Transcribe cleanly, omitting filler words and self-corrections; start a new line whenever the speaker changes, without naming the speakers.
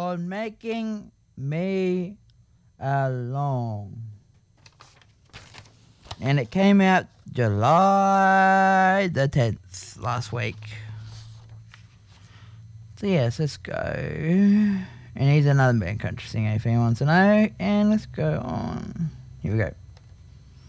called Making Me Along. And it came out July the 10th last week. So yes, let's go. And here's another band country singer if anyone wants to know. And let's go on. Here we go.